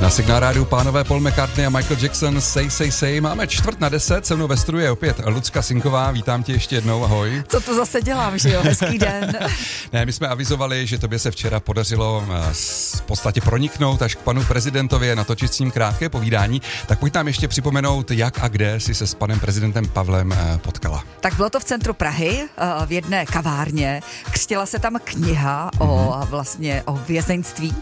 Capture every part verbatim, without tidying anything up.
Na Signál rádiu pánové Paul McCartney a Michael Jackson Say Say Say. Máme čtvrt na deset, se mnou ve studiu je opět Lucka Sinková. Vítám tě ještě jednou, ahoj. Co tu zase dělám, že jo? Hezký den. Ne, my jsme avizovali, že tobě se včera podařilo v podstatě proniknout až k panu prezidentovi a natočit s ním krátké povídání. Tak pojď nám ještě připomenout, jak a kde jsi se s panem prezidentem Pavlem potkala. Tak bylo to v centru Prahy, v jedné kavárně. Křtila se tam kniha o vlastně o vězeňství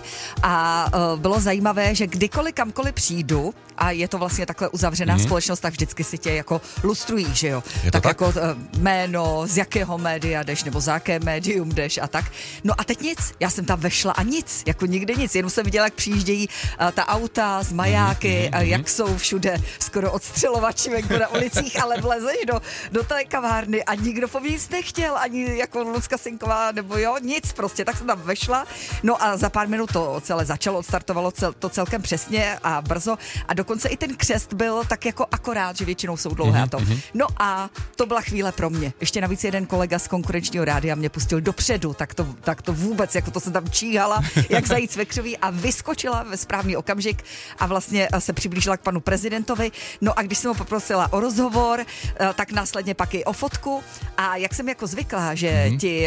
a bylo zajímavé, že kdykoliv kamkoliv přijdu a je to vlastně takhle uzavřená mm-hmm. společnost, tak vždycky si tě jako lustrují, že jo? Je tak, tak jako jméno, z jakého média jdeš, nebo za jaké médium jdeš a tak. No a teď nic, já jsem tam vešla a nic, jako nikdy nic, jenom jsem viděla, jak přijíždějí uh, ta auta z majáky mm-hmm. a jak jsou všude skoro odstřelovači venku na ulicích, ale vlezeš do, do té kavárny a nikdo po mě nic nechtěl, ani jako Lucka Sinková, nebo jo, nic prostě, tak jsem tam vešla, no a za pár minut to celé začalo, odstartovalo cel, to celkem přesně a brzo a dokonce i ten křest byl tak jako akorát, že většinou jsou dlouhé mm-hmm. a to. No a to byla chvíle pro mě. Ještě navíc jeden kolega z konkurenčního rádia mě pustil dopředu, tak to, tak to vůbec, jako to jsem tam číhala, jak zajíc ve křoví a vyskočila ve správný okamžik a vlastně se přiblížila k panu prezidentovi. No a když jsem ho poprosila o rozhovor, tak následně pak i o fotku a jak jsem jako zvykla, že mm-hmm. ti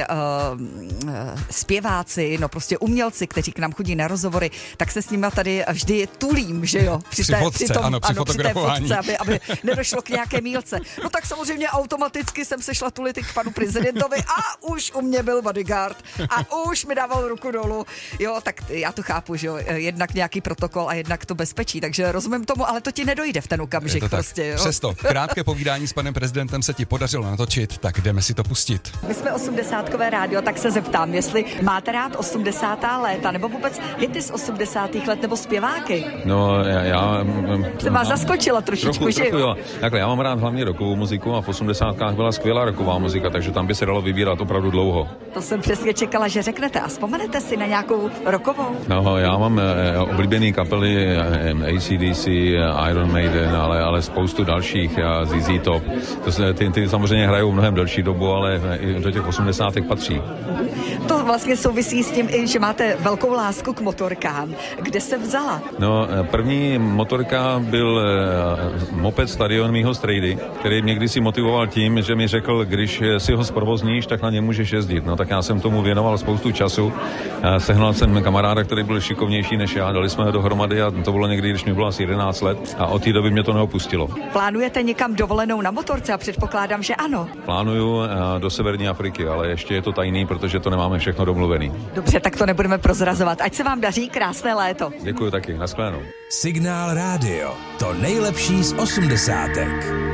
uh, zpěváci, no prostě umělci, kteří k nám chodí na rozhovory, tak se s nimi tady vždy tulím, že jo? Při, při té, fotce, při tom, ano, při ano, fotografování. Při té fotce, aby, aby nedošlo k nějaké mílce. No tak samozřejmě automaticky jsem se šla tulit k panu prezidentovi a už u mě byl bodyguard a už mi dával ruku dolů. Jo, tak já to chápu, že jo, jednak nějaký protokol a jednak to bezpečí, takže rozumím tomu, ale to ti nedojde v ten okamžik to prostě, jo. Přesto, krátké povídání s panem prezidentem se ti podařilo natočit, tak jdeme si to pustit. My jsme osmdesátkové rádio, tak se zeptám, jestli máte rád osmdesátá léta, nebo vůbec hity z osmdesátých let, nebo zpěváky? No, já... já jsem vás zaskočila trošičku, trochu, že trochu, jo? Takhle, já mám rád hlavně rockovou muziku a v osmdesátkách byla skvělá rocková muzika, takže tam by se dalo vybírat opravdu dlouho. To jsem přesně čekala, že řeknete. A vzpomenete si na nějakou rockovou? No, já mám eh, oblíbený kapely eh, A C D C, eh, Iron Maiden, ale, ale spoustu dalších, a Z Z Top. To se, ty, ty samozřejmě hrajou mnohem delší dobu, ale i do těch osmdesátek patří. To vlastně souvisí s tím, že máte velkou lásku k motorkám. Kde se vzala? No, první motorka byl eh, moped Stadion mýho strejdy, který mě kdysi motivoval tím, že mi řekl, když si ho zprovozníš, tak na něm můžeš jezdit. No tak já jsem tomu věnoval spoustu času. Sehnal jsem kamaráda, který byl šikovnější než já, dali jsme ho dohromady a to bylo někdy, když mi bylo asi jedenáct let a od té doby mě to neopustilo. Plánujete někam dovolenou na motorce a předpokládám, že ano. Plánuju do Severní Afriky, ale ještě je to tajný, protože to nemáme všechno domluvený. Dobře, tak to nebudeme prozrazovat. Ať se vám daří, krásné léto. Děkuji taky, nashledanou. Signál rádio, to nejlepší z osmdesátek.